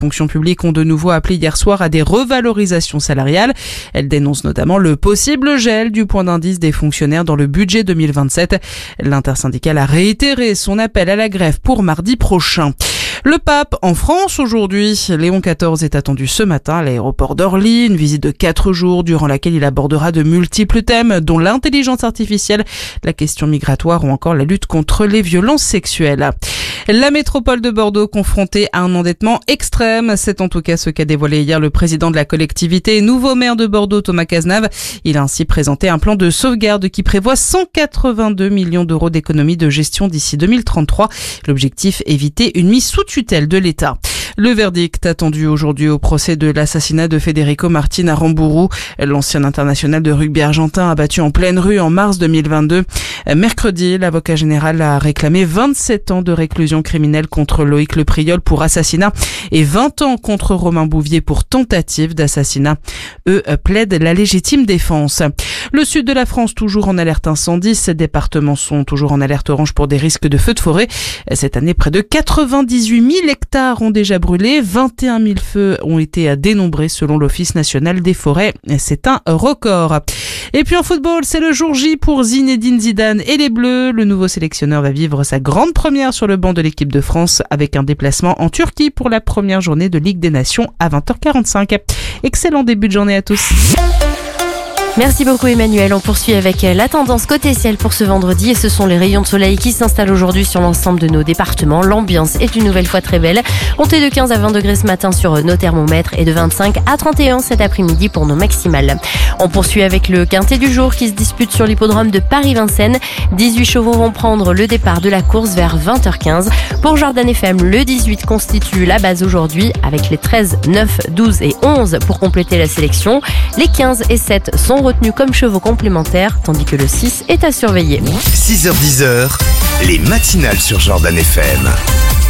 fonctions publiques ont de nouveau appelé hier soir à des revalorisations salariales. Elles dénoncent notamment le possible gel du point d'indice des fonctionnaires dans le budget 2027. L'intersyndicale a réitéré son appel à la grève pour mardi prochain. Le pape en France aujourd'hui. Léon XIV est attendu ce matin à l'aéroport d'Orly, une visite de 4 jours durant laquelle il abordera de multiples thèmes dont l'intelligence artificielle, la question migratoire ou encore la lutte contre les violences sexuelles. La métropole de Bordeaux confrontée à un endettement extrême, c'est en tout cas ce qu'a dévoilé hier le président de la collectivité et nouveau maire de Bordeaux, Thomas Cazenave. Il a ainsi présenté un plan de sauvegarde qui prévoit 182 millions d'euros d'économies de gestion d'ici 2033. L'objectif, éviter une mise sous tutelle de l'État. Le verdict attendu aujourd'hui au procès de l'assassinat de Federico Martin à Rambourou. L'ancien international de rugby argentin abattu en pleine rue en mars 2022. Mercredi, l'avocat général a réclamé 27 ans de réclusion criminelle contre Loïc Lepriol pour assassinat et 20 ans contre Romain Bouvier pour tentative d'assassinat. Eux plaident la légitime défense. Le sud de la France toujours en alerte incendie. Ces départements sont toujours en alerte orange pour des risques de feux de forêt. Cette année, près de 98 000 hectares ont déjà brûlé. 21 000 feux ont été dénombrés selon l'Office national des forêts. C'est un record. Et puis en football, c'est le jour J pour Zinedine Zidane et les Bleus. Le nouveau sélectionneur va vivre sa grande première sur le banc de l'équipe de France avec un déplacement en Turquie pour la première journée de Ligue des Nations à 20h45. Excellent début de journée à tous. Merci beaucoup Emmanuel. On poursuit avec la tendance côté ciel pour ce vendredi et ce sont les rayons de soleil qui s'installent aujourd'hui sur l'ensemble de nos départements. L'ambiance est une nouvelle fois très belle. Montée de 15 à 20 degrés ce matin sur nos thermomètres et de 25 à 31 cet après-midi pour nos maximales. On poursuit avec le quintet du jour qui se dispute sur l'hippodrome de Paris-Vincennes. 18 chevaux vont prendre le départ de la course vers 20h15. Pour Jordan FM, le 18 constitue la base aujourd'hui avec les 13, 9, 12 et 11 pour compléter la sélection. Les 15 et 7 sont retenus comme chevaux complémentaires, tandis que le 6 est à surveiller. 6h-10h, les matinales sur Jordan FM.